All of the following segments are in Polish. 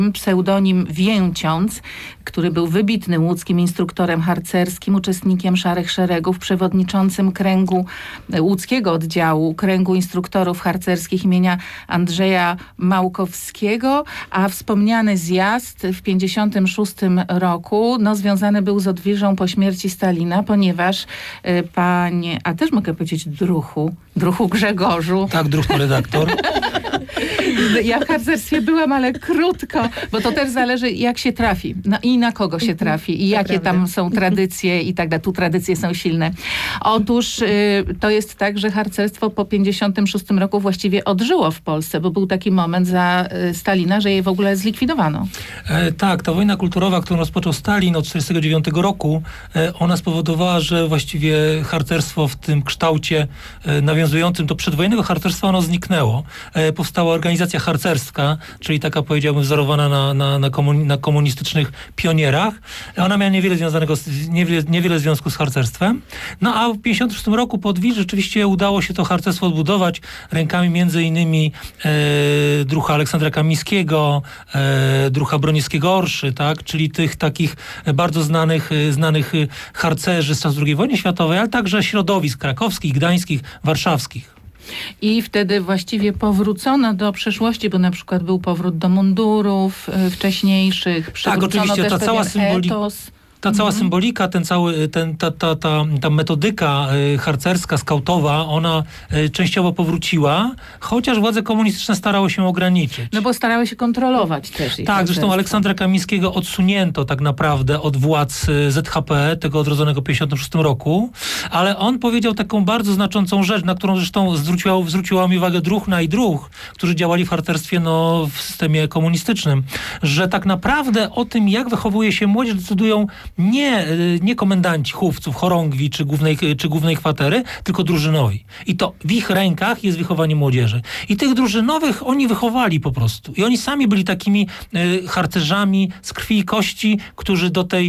Pseudonim Więciąc, który był wybitnym łódzkim instruktorem harcerskim, uczestnikiem Szarych Szeregów, przewodniczącym łódzkiego oddziału kręgu instruktorów harcerskich imienia Andrzeja Małkowskiego, a wspomniany zjazd w 1956 roku związany był z odwilżą po śmierci Stalina, ponieważ a też mogę powiedzieć druhu Grzegorzu. Tak, druhu redaktor. Ja w harcerstwie byłam, ale krótko, bo to też zależy, jak się trafi i na kogo się trafi i jakie tam są tradycje i tak dalej. Tu tradycje są silne. Otóż to jest tak, że harcerstwo po 1956 roku właściwie odżyło w Polsce, bo był taki moment za Stalina, że je w ogóle zlikwidowano. Tak, ta wojna kulturowa, którą rozpoczął Stalin od 1949 roku, ona spowodowała, że właściwie harcerstwo w tym kształcie nawiązującym do przedwojennego harcerstwa, ono zniknęło. Powstała organizacja harcerska, czyli taka, powiedziałbym, wzorowana na komunistycznych pionierach. Ona miała niewiele związku z harcerstwem. No a w 1956 roku po odwilży rzeczywiście udało się to harcerstwo odbudować rękami między innymi druha Aleksandra Kamińskiego, druha Broniewskiego Orszy, tak? Czyli tych takich bardzo znanych harcerzy z czasów II wojny światowej, ale także środowisk krakowskich, gdańskich, warszawskich. I wtedy właściwie powrócono do przeszłości, bo na przykład był powrót do mundurów wcześniejszych. Tak, oczywiście, ta cała symbolika. Ta cała symbolika, ta metodyka harcerska, skautowa, ona częściowo powróciła, chociaż władze komunistyczne starały się ograniczyć. No bo starały się kontrolować też ich. Tak, zresztą Aleksandra Kamińskiego odsunięto tak naprawdę od władz ZHP, tego odrodzonego w 1956 roku, ale on powiedział taką bardzo znaczącą rzecz, na którą zresztą zwróciła mi uwagę Druhna i Druh, którzy działali w harcerstwie w systemie komunistycznym, że tak naprawdę o tym, jak wychowuje się młodzież, decydują nie komendanci chówców, chorągwi czy głównej kwatery, tylko drużynowi. I to w ich rękach jest wychowanie młodzieży. I tych drużynowych oni wychowali po prostu. I oni sami byli takimi harcerzami z krwi i kości, którzy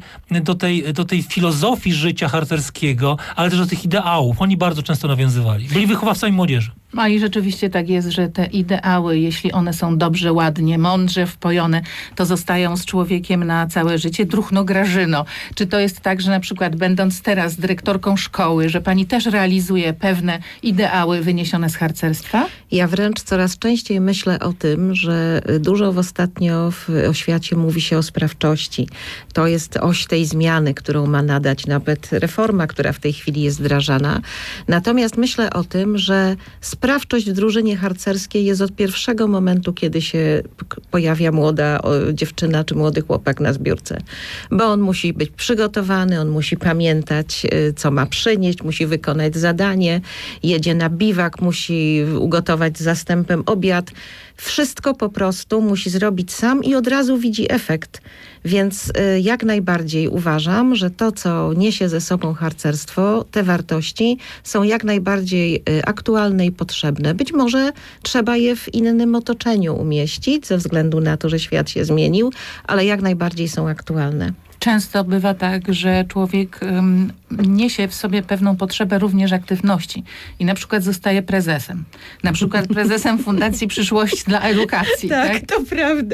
do tej filozofii życia harcerskiego, ale też do tych ideałów, oni bardzo często nawiązywali. Byli wychowawcami młodzieży. A i rzeczywiście tak jest, że te ideały, jeśli one są dobrze, ładnie, mądrze wpojone, to zostają z człowiekiem na całe życie. Druhno Grażyno, czy to jest tak, że na przykład będąc teraz dyrektorką szkoły, że pani też realizuje pewne ideały wyniesione z harcerstwa? Ja wręcz coraz częściej myślę o tym, że dużo ostatnio w oświacie mówi się o sprawczości. To jest oś tej zmiany, którą ma nadać nawet reforma, która w tej chwili jest wdrażana. Natomiast myślę o tym, że sprawczość w drużynie harcerskiej jest od pierwszego momentu, kiedy się pojawia młoda dziewczyna czy młody chłopak na zbiórce. Bo on musi być przygotowany, on musi pamiętać, co ma przynieść, musi wykonać zadanie, jedzie na biwak, musi ugotować z zastępem obiad. Wszystko po prostu musi zrobić sam i od razu widzi efekt. Więc jak najbardziej uważam, że to, co niesie ze sobą harcerstwo, te wartości są jak najbardziej aktualne i potrzebne. Być może trzeba je w innym otoczeniu umieścić, ze względu na to, że świat się zmienił, ale jak najbardziej są aktualne. Często bywa tak, że człowiek niesie w sobie pewną potrzebę również aktywności i na przykład zostaje prezesem. Na przykład prezesem Fundacji Przyszłość dla Edukacji. Tak, to prawda.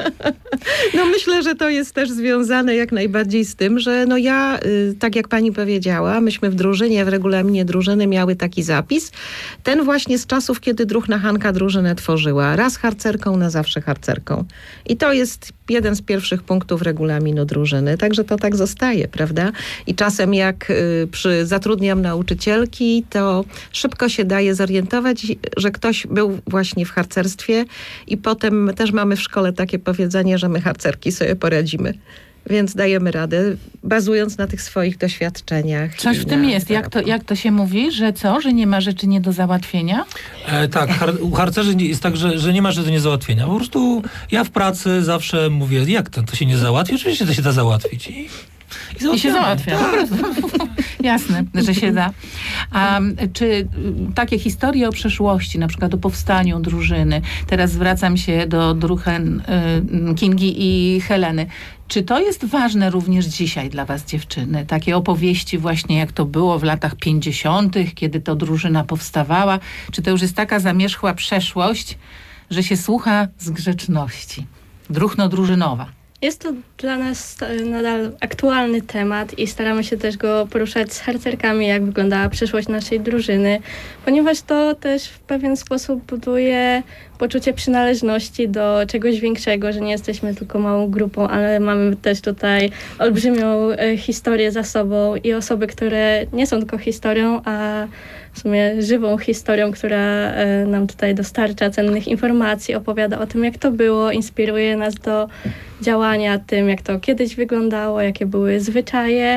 No myślę, że to jest też związane jak najbardziej z tym, że ja, tak jak pani powiedziała, myśmy w drużynie, w regulaminie drużyny miały taki zapis. Ten właśnie z czasów, kiedy Druhna Hanka drużynę tworzyła. Raz harcerką, na zawsze harcerką. I to jest jeden z pierwszych punktów regulaminu drużyny. Także to tak zostaje, prawda? I czasem jak zatrudniam nauczycielki, to szybko się daje zorientować, że ktoś był właśnie w harcerstwie i potem też mamy w szkole takie powiedzenie, że my harcerki sobie poradzimy. Więc dajemy radę, bazując na tych swoich doświadczeniach. Coś w tym jest. Jak to się mówi? Że co? Że nie ma rzeczy nie do załatwienia? Tak. U harcerzy jest tak, że nie ma rzeczy nie do załatwienia. Po prostu ja w pracy zawsze mówię, jak to się nie załatwi? Oczywiście to się da załatwić. I się załatwia. Jasne, że się da. A czy takie historie o przeszłości, na przykład o powstaniu drużyny, teraz zwracam się do druhen Kingi i Heleny, czy to jest ważne również dzisiaj dla was, dziewczyny? Takie opowieści właśnie, jak to było w latach 50., kiedy to drużyna powstawała? Czy to już jest taka zamierzchła przeszłość, że się słucha z grzeczności? Druchno drużynowa. Jest to dla nas nadal aktualny temat i staramy się też go poruszać z harcerkami, jak wyglądała przyszłość naszej drużyny, ponieważ to też w pewien sposób buduje poczucie przynależności do czegoś większego, że nie jesteśmy tylko małą grupą, ale mamy też tutaj olbrzymią historię za sobą i osoby, które nie są tylko historią, a w sumie żywą historią, która nam tutaj dostarcza cennych informacji, opowiada o tym, jak to było, inspiruje nas do działania tym, jak to kiedyś wyglądało, jakie były zwyczaje,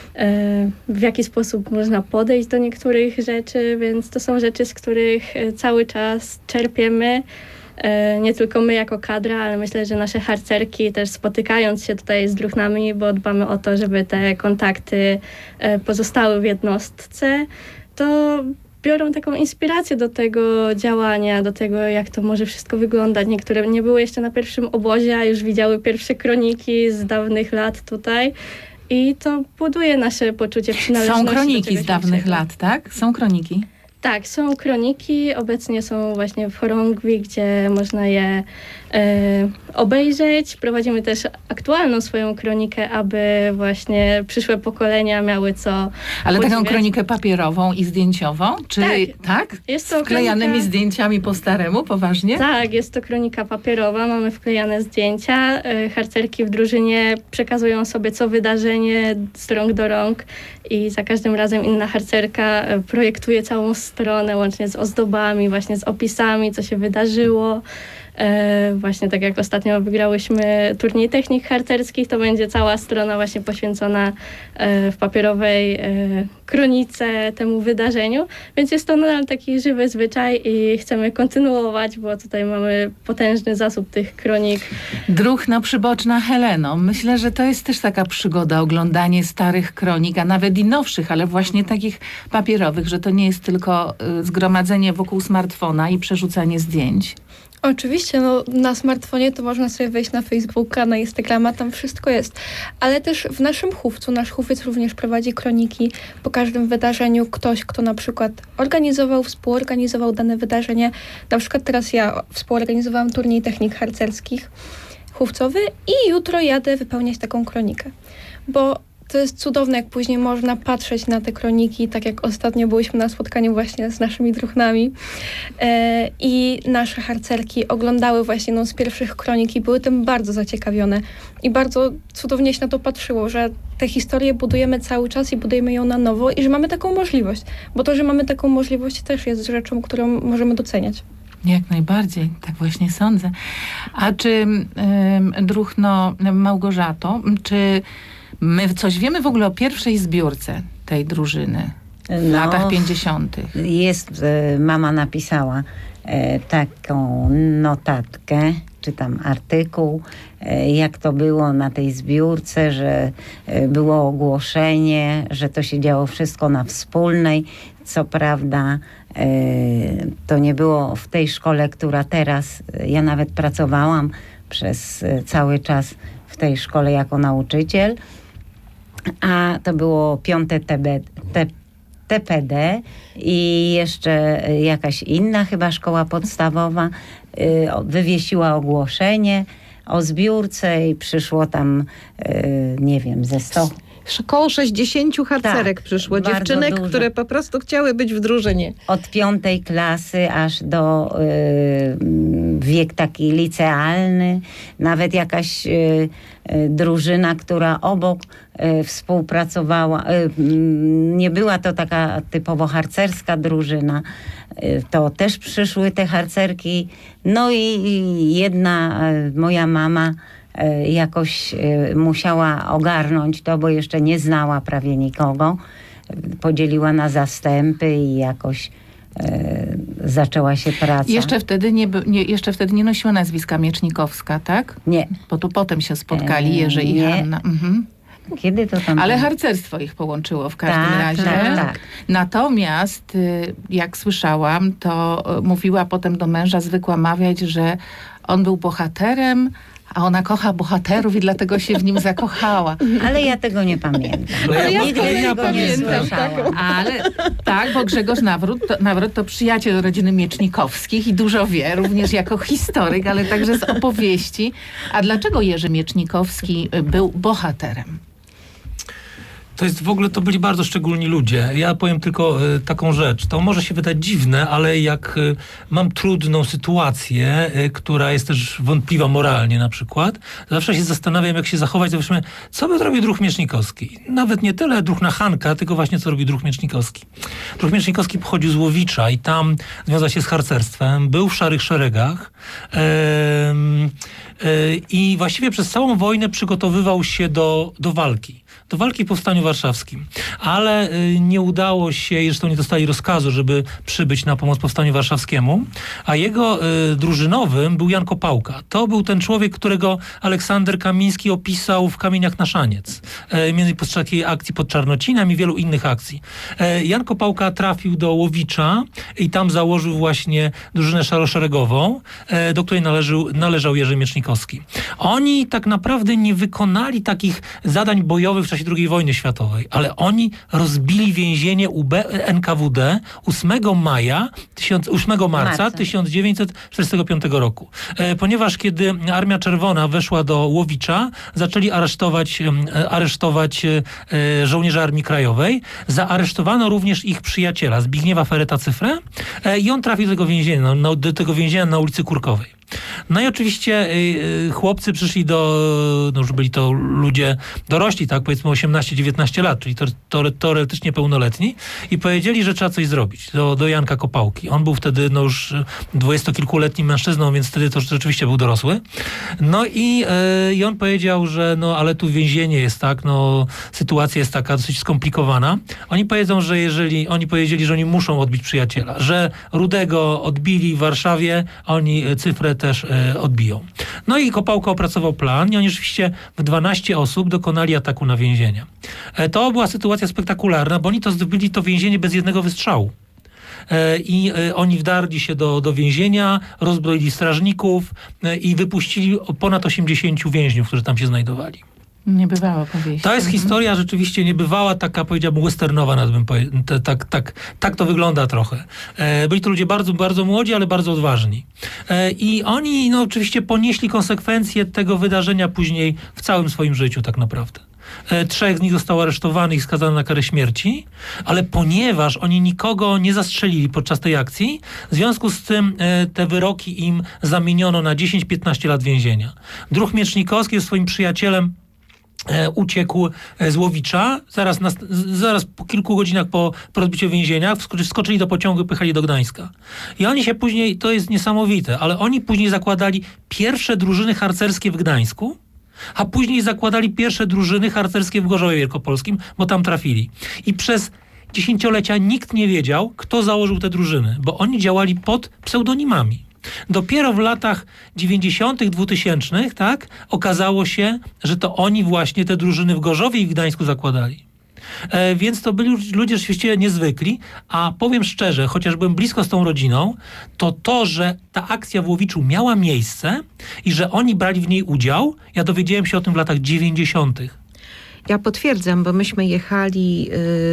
w jaki sposób można podejść do niektórych rzeczy, więc to są rzeczy, z których cały czas czerpiemy. Nie tylko my jako kadra, ale myślę, że nasze harcerki też spotykając się tutaj z druchnami, bo dbamy o to, żeby te kontakty pozostały w jednostce, to biorą taką inspirację do tego działania, do tego, jak to może wszystko wyglądać. Niektóre nie były jeszcze na pierwszym obozie, a już widziały pierwsze kroniki z dawnych lat tutaj. I to buduje nasze poczucie przynależności. Są kroniki do czegoś z dawnych większego. lat, tak? Są kroniki. Tak, są kroniki. Obecnie są właśnie w chorągwi, gdzie można je obejrzeć. Prowadzimy też aktualną swoją kronikę, aby właśnie przyszłe pokolenia miały co Ale taką podziwiać. kronikę papierową i zdjęciową? Czy tak? Jest to Z wklejanymi kronika- zdjęciami po staremu, poważnie? Tak, jest to kronika papierowa, mamy wklejane zdjęcia. Harcerki w drużynie przekazują sobie co wydarzenie z rąk do rąk i za każdym razem inna harcerka projektuje całą stronę, łącznie z ozdobami, właśnie z opisami, co się wydarzyło. Właśnie tak jak ostatnio wygrałyśmy turniej technik harcerskich, to będzie cała strona właśnie poświęcona w papierowej kronice temu wydarzeniu, więc jest to nadal taki żywy zwyczaj i chcemy kontynuować, bo tutaj mamy potężny zasób tych kronik. Druchno przyboczna Heleno. Myślę, że to jest też taka przygoda, oglądanie starych kronik, a nawet i nowszych, ale właśnie takich papierowych, że to nie jest tylko zgromadzenie wokół smartfona i przerzucanie zdjęć. Oczywiście, no na smartfonie to można sobie wejść na Facebooka, na Instagrama, tam wszystko jest. Ale też w naszym chówcu, nasz chówiec również prowadzi kroniki po każdym wydarzeniu. Ktoś, kto na przykład organizował, współorganizował dane wydarzenie. Na przykład teraz ja współorganizowałam turniej technik harcerskich chówcowy i jutro jadę wypełniać taką kronikę. Bo to jest cudowne, jak później można patrzeć na te kroniki, tak jak ostatnio byliśmy na spotkaniu właśnie z naszymi druchnami i nasze harcerki oglądały właśnie z pierwszych kronik i były tym bardzo zaciekawione i bardzo cudownie się na to patrzyło, że te historie budujemy cały czas i budujemy ją na nowo i że mamy taką możliwość, bo to, że mamy taką możliwość też jest rzeczą, którą możemy doceniać. Jak najbardziej, tak właśnie sądzę. A czy, druchno Małgorzato, czy my coś wiemy w ogóle o pierwszej zbiórce tej drużyny w latach 50. Jest, mama napisała taką notatkę, czy tam artykuł, jak to było na tej zbiórce, że było ogłoszenie, że to się działo wszystko na Wspólnej. Co prawda to nie było w tej szkole, która teraz, ja nawet pracowałam przez cały czas w tej szkole jako nauczyciel, a to było 5. TPD i jeszcze jakaś inna chyba szkoła podstawowa wywiesiła ogłoszenie o zbiórce i przyszło tam, nie wiem, ze 100. Około 60 harcerek Tak, przyszło, bardzo dziewczynek, dużo. które po prostu chciały być w drużynie. Od 5. klasy aż do wiek taki licealny. Nawet jakaś drużyna, która obok współpracowała. Nie była to taka typowo harcerska drużyna. To też przyszły te harcerki. No i jedna moja mama jakoś musiała ogarnąć to, bo jeszcze nie znała prawie nikogo. Podzieliła na zastępy i jakoś zaczęła się praca. Jeszcze wtedy nie nosiła nazwiska Miecznikowska, tak? Nie. Bo tu potem się spotkali Jerzy i nie. Hanna. Mhm. Kiedy to tam Ale było? harcerstwo ich połączyło w każdym Tak, razie. tak. Natomiast, jak słyszałam, to mówiła potem do męża, zwykła mawiać, że on był bohaterem, a ona kocha bohaterów i dlatego się w nim zakochała. Ale ja tego nie pamiętam. Nigdy tego nie słyszałam. Ale tak, bo Grzegorz Nawrot to przyjaciel rodziny Miecznikowskich i dużo wie, również jako historyk, ale także z opowieści. A dlaczego Jerzy Miecznikowski był bohaterem? To byli bardzo szczególni ludzie. Ja powiem tylko taką rzecz. To może się wydać dziwne, ale jak mam trudną sytuację, która jest też wątpliwa moralnie na przykład, zawsze się zastanawiam, jak się zachować. Zobaczmy, co by zrobił druh Miecznikowski. Nawet nie tyle druh na Hanka, tylko właśnie co robi druh Miecznikowski. Druh Miecznikowski pochodził z Łowicza i tam związał się z harcerstwem, był w Szarych Szeregach i właściwie przez całą wojnę przygotowywał się do walki. Do walki w Powstaniu Warszawskim. Ale nie udało się, zresztą nie dostali rozkazu, żeby przybyć na pomoc Powstaniu Warszawskiemu, a jego drużynowym był Jan Kopałka. To był ten człowiek, którego Aleksander Kamiński opisał w Kamieniach na Szaniec. Między innymi podczas takiej akcji pod Czarnocinem i wielu innych akcji. Jan Kopałka trafił do Łowicza i tam założył właśnie drużynę szaroszeregową, do której należał Jerzy Miecznikowski. Oni tak naprawdę nie wykonali takich zadań bojowych w czasie II wojny światowej, ale oni rozbili więzienie UB NKWD 8 marca 1945 roku. Ponieważ kiedy Armia Czerwona weszła do Łowicza, zaczęli aresztować żołnierzy Armii Krajowej. Zaaresztowano również ich przyjaciela, Zbigniewa Fereta-Cyfrę i on trafił do tego więzienia na ulicy Kurkowej. No i oczywiście chłopcy przyszli już byli to ludzie dorośli, tak, powiedzmy 18-19 lat, czyli teoretycznie pełnoletni i powiedzieli, że trzeba coś zrobić do Janka Kopałki. On był wtedy już 20-kilkuletnim mężczyzną, więc wtedy to rzeczywiście był dorosły. No i on powiedział, że ale tu więzienie jest tak, sytuacja jest taka dosyć skomplikowana. Oni powiedzieli, że oni muszą odbić przyjaciela, że Rudego odbili w Warszawie, a oni Cyfrę też odbiją. No i Kopałka opracował plan i oni rzeczywiście w 12 osób dokonali ataku na więzienie. To była sytuacja spektakularna, bo oni to zdobyli to więzienie bez jednego wystrzału. I oni wdarli się do więzienia, rozbroili strażników i wypuścili ponad 80 więźniów, którzy tam się znajdowali. Niebywała powieść. To jest historia rzeczywiście niebywała, taka powiedziałbym westernowa, tak to wygląda trochę. Byli to ludzie bardzo, bardzo młodzi, ale bardzo odważni. I oni oczywiście ponieśli konsekwencje tego wydarzenia później w całym swoim życiu tak naprawdę. 3 z nich zostało aresztowanych i skazano na karę śmierci, ale ponieważ oni nikogo nie zastrzelili podczas tej akcji, w związku z tym te wyroki im zamieniono na 10-15 lat więzienia. Druh Miecznikowski ze swoim przyjacielem uciekł z Łowicza, zaraz po kilku godzinach po rozbiciu więzienia wskoczyli do pociągu i pojechali do Gdańska. I oni się później, to jest niesamowite, ale oni później zakładali pierwsze drużyny harcerskie w Gdańsku, a później zakładali pierwsze drużyny harcerskie w Gorzowie Wielkopolskim, bo tam trafili. I przez dziesięciolecia nikt nie wiedział, kto założył te drużyny, bo oni działali pod pseudonimami. Dopiero w latach 90., 2000, tak, okazało się, że to oni właśnie te drużyny w Gorzowie i w Gdańsku zakładali. Więc to byli ludzie rzeczywiście niezwykli, a powiem szczerze, chociaż byłem blisko z tą rodziną, to, że ta akcja w Łowiczu miała miejsce i że oni brali w niej udział, ja dowiedziałem się o tym w latach 90. Ja potwierdzam, bo myśmy jechali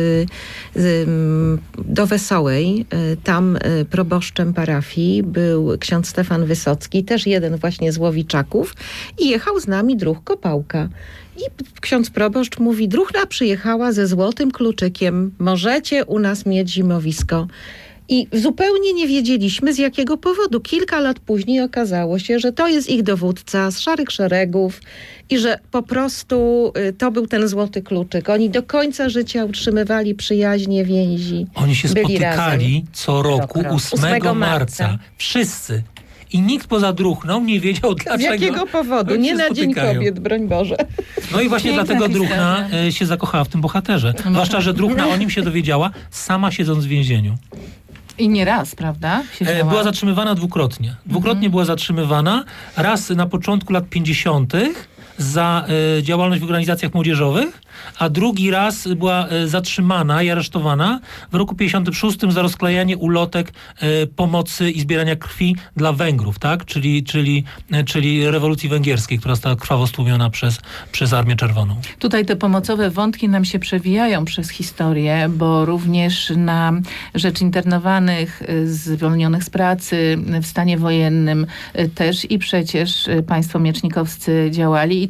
do Wesołej. Tam proboszczem parafii był ksiądz Stefan Wysocki, też jeden właśnie z Łowiczaków i jechał z nami druh Kopałka. I ksiądz proboszcz mówi, druhna przyjechała ze złotym kluczykiem, możecie u nas mieć zimowisko. I zupełnie nie wiedzieliśmy, z jakiego powodu. Kilka lat później okazało się, że to jest ich dowódca z Szarych Szeregów i że po prostu to był ten złoty kluczyk. Oni do końca życia utrzymywali przyjaźnie, więzi. Oni się byli spotykali razem. co roku 8 marca. Wszyscy. I nikt poza druhną nie wiedział dlaczego. Z jakiego powodu? Nie na Dzień Kobiet, broń Boże. No i właśnie Piękna dlatego druhna historia. się zakochała w tym bohaterze. Zwłaszcza, że druhna o nim się dowiedziała sama siedząc w więzieniu. I nie raz, prawda? Była zatrzymywana dwukrotnie. Dwukrotnie była zatrzymywana. Raz na początku lat 50. za działalność w organizacjach młodzieżowych, a drugi raz była zatrzymana i aresztowana w roku 1956 za rozklejanie ulotek pomocy i zbierania krwi dla Węgrów, tak? Czyli rewolucji węgierskiej, która została krwawo stłumiona przez Armię Czerwoną. Tutaj te pomocowe wątki nam się przewijają przez historię, bo również na rzecz internowanych, zwolnionych z pracy w stanie wojennym też i przecież państwo miecznikowscy działali.